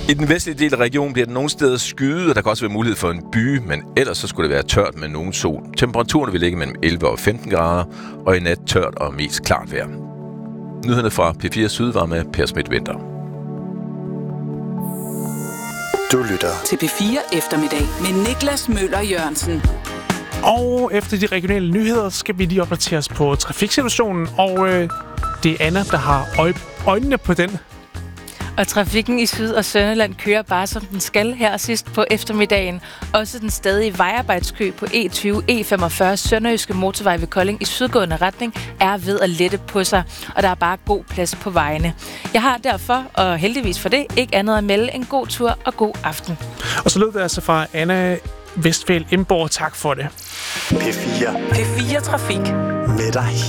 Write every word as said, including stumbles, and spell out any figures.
I den vestlige del af regionen bliver det nogle steder skyet, og der kan også være mulighed for en byge, men ellers så skulle det være tørt med nogen sol. Temperaturen vil ligge mellem elleve og femten grader, og i nat tørt og mest klart vejr. Nyhederne fra P fire Syd var med Per Schmidt-Winther. Du lytter til P fire Eftermiddag med Niklas Møller Jørgensen. Og efter de regionale nyheder skal vi lige opdatere os på trafiksituationen, og øh, det er Anna, der har øje, øjnene på den. Og trafikken i Syd- og Sønderjylland kører bare som den skal her sidst på eftermiddagen. Også den stadige vejarbejdskø på E tyve E femogfyrre Sønderjyske Motorvej ved Kolding i sydgående retning er ved at lette på sig, og der er bare god plads på vejene. Jeg har derfor, og heldigvis for det, ikke andet at melde en god tur og god aften. Og så lød det altså fra Anna Vestfæld Imborg. Tak for det. P fire. P fire Trafik. Med dig